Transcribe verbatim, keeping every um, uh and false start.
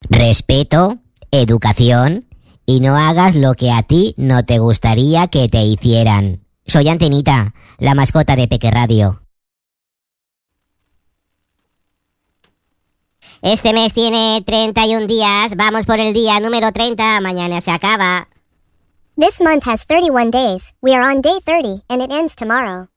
respeto, educación y no hagas lo que a ti no te gustaría que te hicieran. Soy Antenita, la mascota de Peque Radio. Este mes tiene treinta y un días, vamos por el día número treinta, mañana se acaba. This month has thirty-one days. We are on day thirty, and it ends tomorrow.